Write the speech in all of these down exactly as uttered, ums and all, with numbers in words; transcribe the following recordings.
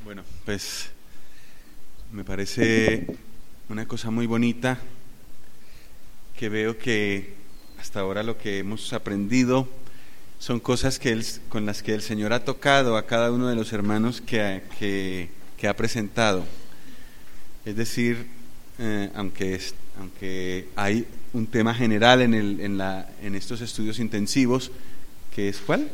Bueno, pues me parece una cosa muy bonita que veo que hasta ahora lo que hemos aprendido son cosas que él, con las que el Señor ha tocado a cada uno de los hermanos que, que, que ha presentado. Es decir, eh, aunque, es, aunque hay un tema general en, el, en, la, en estos estudios intensivos, que es ¿cuál?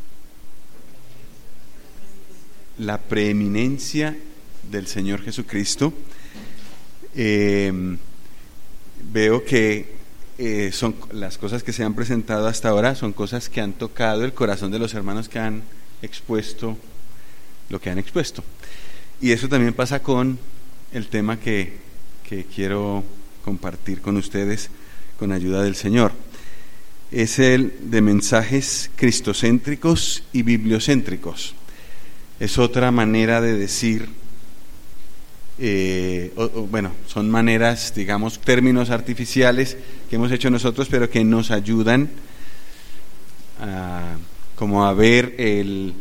La preeminencia del Señor Jesucristo. Eh, veo que eh, son las cosas que se han presentado hasta ahora, son cosas que han tocado el corazón de los hermanos que han expuesto lo que han expuesto. Y eso también pasa con el tema que, que quiero compartir con ustedes con ayuda del Señor. Es el de mensajes cristocéntricos y bibliocéntricos. Es otra manera de decir, eh, o, o, bueno, son maneras, digamos, términos artificiales que hemos hecho nosotros, pero que nos ayudan a, como a ver el,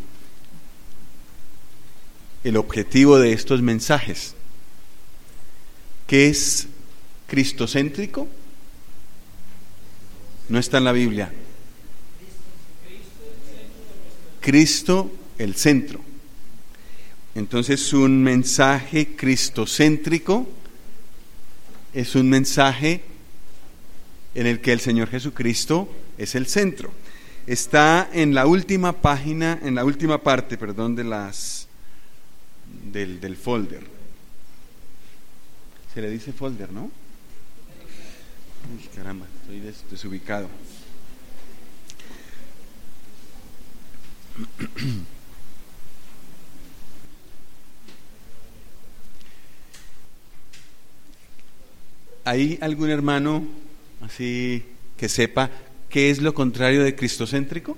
el objetivo de estos mensajes. ¿Qué es cristocéntrico? No está en la Biblia. Cristo, el centro. Entonces, un mensaje cristocéntrico es un mensaje en el que el Señor Jesucristo es el centro. Está en la última página, en la última parte, perdón, de las del, del folder. Se le dice folder, ¿no? Uy, caramba, estoy des, desubicado. ¿Hay algún hermano así que sepa qué es lo contrario de cristocéntrico?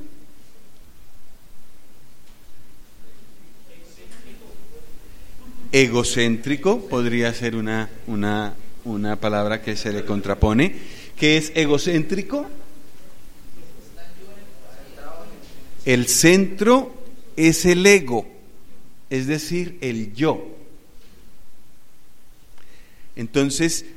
Egocéntrico podría ser una, una, una palabra que se le contrapone. ¿Qué es egocéntrico? El centro es el ego, es decir, el yo. Entonces,